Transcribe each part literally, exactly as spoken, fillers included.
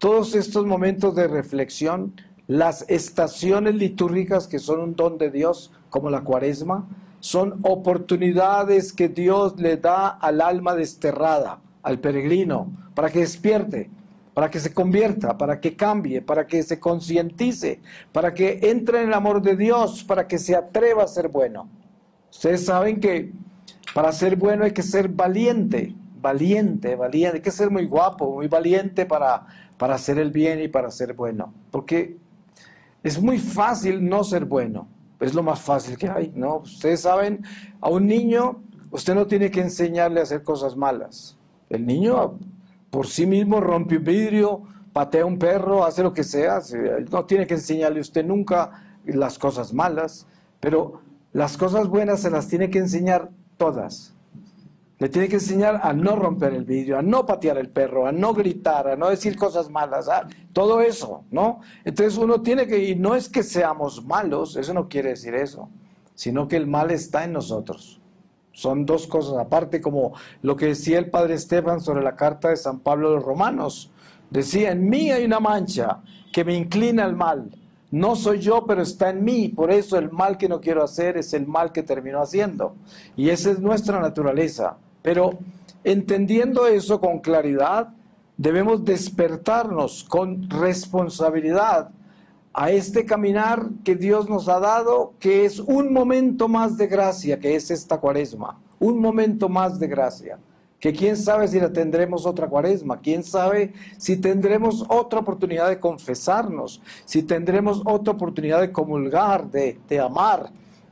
todos estos momentos de reflexión, las estaciones litúrgicas que son un don de Dios, como la Cuaresma, son oportunidades que Dios le da al alma desterrada, al peregrino, para que despierte, para que se convierta, para que cambie, para que se concientice, para que entre en el amor de Dios, para que se atreva a ser bueno. Ustedes saben que para ser bueno hay que ser valiente, valiente, valiente, hay que ser muy guapo, muy valiente para, para hacer el bien y para ser bueno, porque es muy fácil no ser bueno, es lo más fácil que hay, ¿no? Ustedes saben, a un niño usted no tiene que enseñarle a hacer cosas malas. El niño por sí mismo rompe un vidrio, patea un perro, hace lo que sea, no tiene que enseñarle usted nunca las cosas malas, pero las cosas buenas se las tiene que enseñar todas. Le tiene que enseñar a no romper el vidrio, a no patear el perro, a no gritar, a no decir cosas malas, ¿ah? Todo eso, ¿no? Entonces uno tiene que, y no es que seamos malos, eso no quiere decir eso, sino que el mal está en nosotros. Son dos cosas aparte, como lo que decía el padre Esteban sobre la carta de San Pablo a los Romanos. Decía, en mí hay una mancha que me inclina al mal. No soy yo, pero está en mí. Por eso el mal que no quiero hacer es el mal que termino haciendo. Y esa es nuestra naturaleza. Pero entendiendo eso con claridad, debemos despertarnos con responsabilidad a este caminar que Dios nos ha dado, que es un momento más de gracia, que es esta Cuaresma, un momento más de gracia, que quién sabe si la tendremos otra Cuaresma, quién sabe si tendremos otra oportunidad de confesarnos, si tendremos otra oportunidad de comulgar, de, de amar.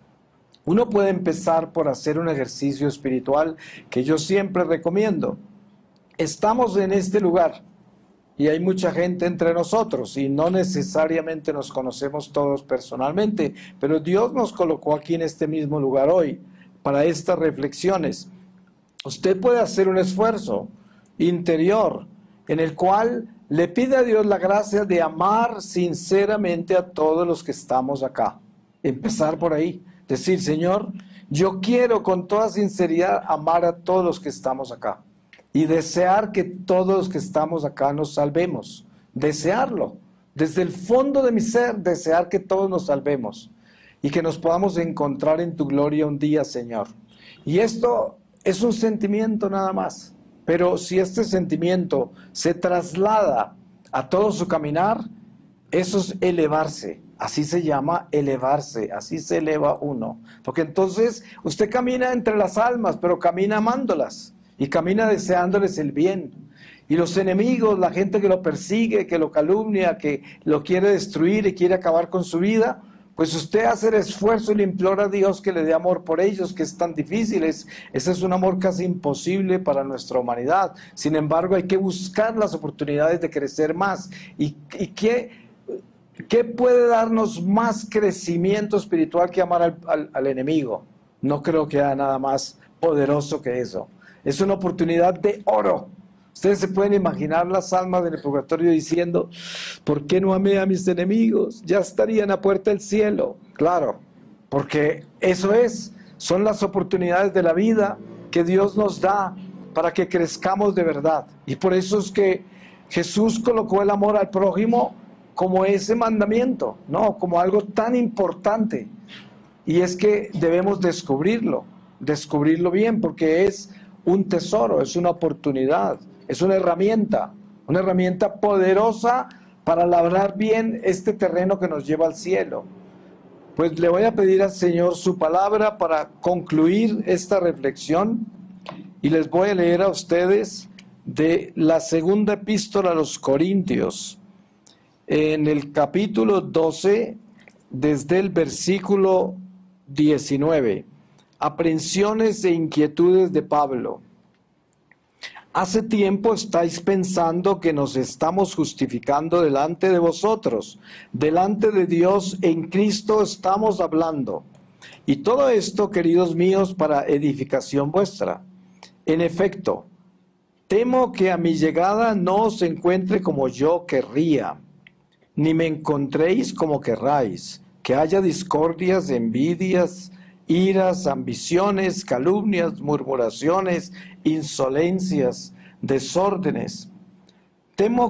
Uno puede empezar por hacer un ejercicio espiritual que yo siempre recomiendo. Estamos en este lugar, y hay mucha gente entre nosotros y no necesariamente nos conocemos todos personalmente, pero Dios nos colocó aquí en este mismo lugar hoy para estas reflexiones. Usted puede hacer un esfuerzo interior en el cual le pide a Dios la gracia de amar sinceramente a todos los que estamos acá. Empezar por ahí, decir, Señor, yo quiero con toda sinceridad amar a todos los que estamos acá. Y desear que todos los que estamos acá nos salvemos. Desearlo. Desde el fondo de mi ser, desear que todos nos salvemos. Y que nos podamos encontrar en tu gloria un día, Señor. Y esto es un sentimiento nada más. Pero si este sentimiento se traslada a todo su caminar, eso es elevarse. Así se llama elevarse. Así se eleva uno. Porque entonces usted camina entre las almas, pero camina amándolas. Y camina deseándoles el bien. Y los enemigos, la gente que lo persigue, que lo calumnia, que lo quiere destruir y quiere acabar con su vida, pues usted hace el esfuerzo y le implora a Dios que le dé amor por ellos, que es tan difícil. Es, ese es un amor casi imposible para nuestra humanidad. Sin embargo, hay que buscar las oportunidades de crecer más. ¿Y, y qué, qué puede darnos más crecimiento espiritual que amar al, al, al enemigo? No creo que haya nada más poderoso que eso. Es una oportunidad de oro. Ustedes se pueden imaginar las almas del purgatorio diciendo, ¿por qué no amé a mis enemigos? Ya estarían a puerta del cielo. Claro, porque eso es, son las oportunidades de la vida que Dios nos da para que crezcamos de verdad. Y por eso es que Jesús colocó el amor al prójimo como ese mandamiento, ¿no? Como algo tan importante. Y es que debemos descubrirlo, descubrirlo bien, porque es un tesoro, es una oportunidad, es una herramienta, una herramienta poderosa para labrar bien este terreno que nos lleva al cielo. Pues le voy a pedir al Señor su palabra para concluir esta reflexión y les voy a leer a ustedes de la segunda epístola a los Corintios, en el capítulo doce, desde el versículo diecinueve. Aprensiones e inquietudes de Pablo. Hace tiempo estáis pensando que nos estamos justificando delante de vosotros. Delante de Dios en Cristo estamos hablando. Y todo esto, queridos míos, para edificación vuestra. En efecto, temo que a mi llegada no os encuentre como yo querría, ni me encontréis como querráis, que haya discordias, envidias, iras, ambiciones, calumnias, murmuraciones, insolencias, desórdenes. Temo